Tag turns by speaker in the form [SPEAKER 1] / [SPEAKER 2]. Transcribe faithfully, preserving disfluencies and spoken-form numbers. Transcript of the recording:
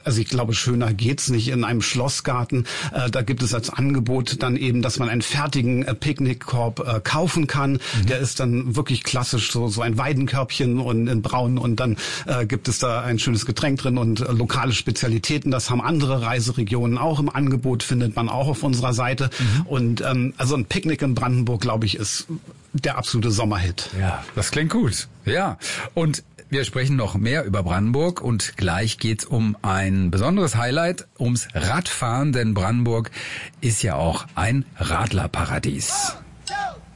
[SPEAKER 1] Also ich glaube, schöner geht's nicht in einem Schlossgarten. Äh, da gibt es als Angebot dann eben, dass man einen fertigen äh, Picknickkorb äh, kaufen kann. Mhm. Der ist dann wirklich klassisch, so so ein Weidenkörbchen und in braun, und dann äh, gibt es da ein schönes Getränk drin und äh, lokale Spezialitäten. Das haben andere Reiseregionen auch im Angebot, findet man auch auf unserer Seite. Mhm. Und ähm, also ein Picknick in Brandenburg, glaube ich, ist der absolute Sommerhit.
[SPEAKER 2] Ja, das klingt gut. Ja, und wir sprechen noch mehr über Brandenburg und gleich geht's um ein besonderes Highlight, ums Radfahren, denn Brandenburg ist ja auch ein Radlerparadies.